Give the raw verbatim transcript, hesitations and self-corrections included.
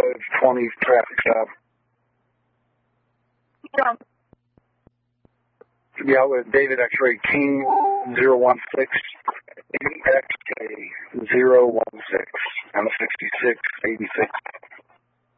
twenty traffic stop. Yeah. Yeah, with David X-Ray King zero one six X K zero one six. I'm a sixty-six eighty-six.